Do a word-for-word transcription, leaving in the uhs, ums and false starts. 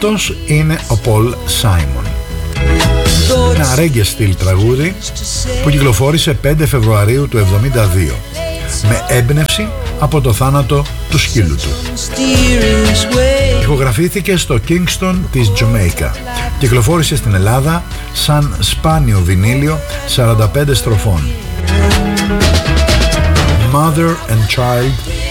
Αυτός είναι ο Paul Simon. Ένα reggae στυλ τραγούδι που κυκλοφόρησε πέντε Φεβρουαρίου του εβδομήντα δύο με έμπνευση από το θάνατο του σκύλου του. Ηχογραφήθηκε στο Kingston της Τζαμέικα. Κυκλοφόρησε στην Ελλάδα σαν σπάνιο βινίλιο σαράντα πέντε στροφών. Mother and Child